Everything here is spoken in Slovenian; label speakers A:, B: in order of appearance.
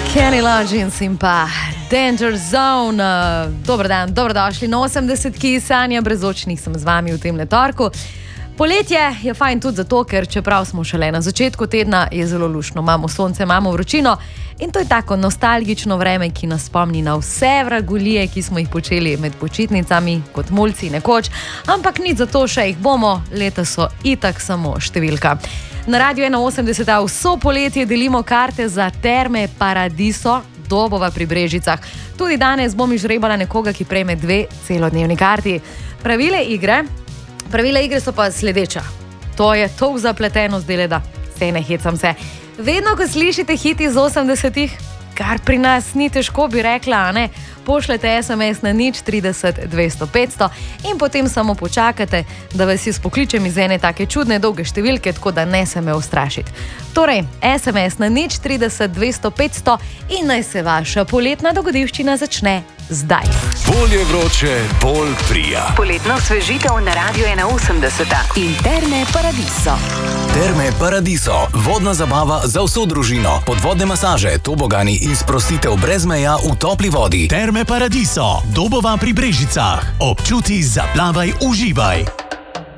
A: Kenny Loggins in pa Danger Zone. Dober dan, dobrodošli na 80-ki. Sanja Brezočnih sem z vami v tem torku. Poletje je fajn tudi zato, ker čeprav smo šele na začetku tedna, je zelo luštno. Imamo sonce, imamo vročino in to je tako nostalgično vreme, ki nas spomni na vse vragolije, ki smo jih počeli med počitnicami kot mulci nekoč, ampak nič zato, še jih bomo, leta so itak samo številka. Na Radiu 81 vso poletje delimo karte za Terme Paradiso Dobova pri Brežicah. Tudi danes bom izžrebala nekoga, ki prejme 2 celodnevni karti. Pravila igre so pa sledeča. To je toliko zapleteno zdaj, da se ne hecam se. Vedno, ko slišite hit iz 80-ih, kar pri nas ni težko, bi rekla, a ne, pošljete SMS na 030 200 500 in potem samo počakate, da vas jaz pokličem iz ene take čudne dolge številke, tako da ne se me ustrašiti. Torej, SMS na 030 200 500 in naj se vaša poletna dogodivščina začne zdaj.
B: Bolje vroče, bolj prija.
C: Poletno osvežitev na Radiu 81 in Terme Paradiso.
B: Terme Paradiso, vodna zabava za vso družino, podvodne masaže, tobogani in sprostitev brez meja v topli vodi.
D: Terme Paradiso, Dobova pri Brežicah. Občuti, zaplavaj, uživaj.